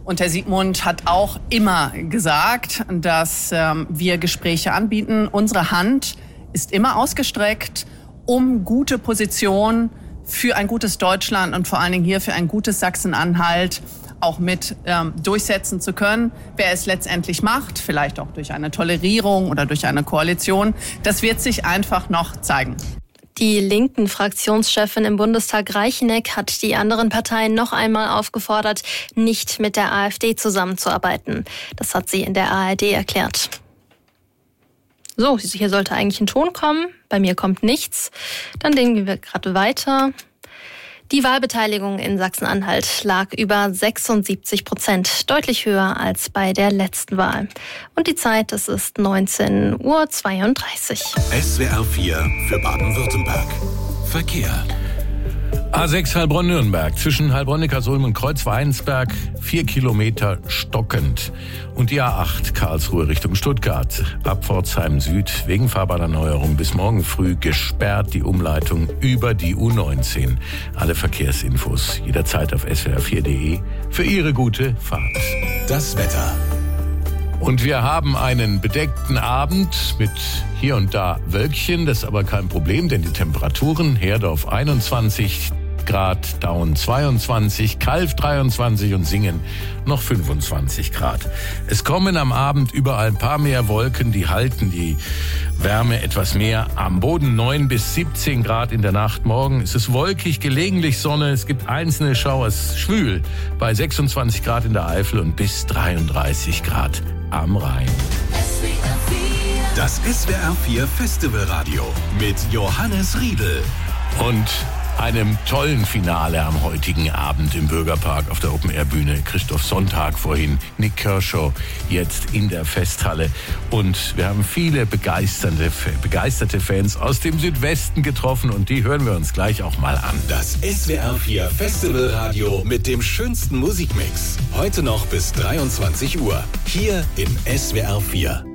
Und Herr Siegmund hat auch immer gesagt, dass wir Gespräche anbieten. Unsere Hand ist immer ausgestreckt, um gute Positionen für ein gutes Deutschland und vor allen Dingen hier für ein gutes Sachsen-Anhalt auch mit durchsetzen zu können. Wer es letztendlich macht, vielleicht auch durch eine Tolerierung oder durch eine Koalition, das wird sich einfach noch zeigen. Die linken Fraktionschefin im Bundestag Reicheneck hat die anderen Parteien noch einmal aufgefordert, nicht mit der AfD zusammenzuarbeiten. Das hat sie in der ARD erklärt. So, hier sollte eigentlich ein Ton kommen. Bei mir kommt nichts. Dann gehen wir gerade weiter. Die Wahlbeteiligung in Sachsen-Anhalt lag über 76%, deutlich höher als bei der letzten Wahl. Und die Zeit, es ist 19:32 Uhr. SWR 4 für Baden-Württemberg. Verkehr. A6 Heilbronn-Nürnberg, zwischen Heilbronn-Neckarsulm und Kreuzweinsberg 4 Kilometer stockend. Und die A8 Karlsruhe Richtung Stuttgart, ab Pforzheim Süd, wegen Fahrbahnerneuerung bis morgen früh gesperrt die Umleitung über die U19. Alle Verkehrsinfos jederzeit auf swr4.de für Ihre gute Fahrt. Das Wetter. Und wir haben einen bedeckten Abend mit hier und da Wölkchen. Das ist aber kein Problem, denn die Temperaturen: Herdorf 21 Grad, Daun 22, Kalf 23 und Singen noch 25 Grad. Es kommen am Abend überall ein paar mehr Wolken, die halten die Wärme etwas mehr. Am Boden 9 bis 17 Grad in der Nacht. Morgen ist es wolkig, gelegentlich Sonne. Es gibt einzelne Schauer, es ist schwül bei 26 Grad in der Eifel und bis 33 Grad am Rhein. Das SWR 4 Festivalradio mit Johannes Riedl. Und einem tollen Finale am heutigen Abend im Bürgerpark auf der Open-Air-Bühne. Christoph Sonntag vorhin, Nick Kershaw jetzt in der Festhalle. Und wir haben viele begeisterte Fans aus dem Südwesten getroffen und die hören wir uns gleich auch mal an. Das SWR 4 Festivalradio mit dem schönsten Musikmix. Heute noch bis 23 Uhr. Hier in SWR 4.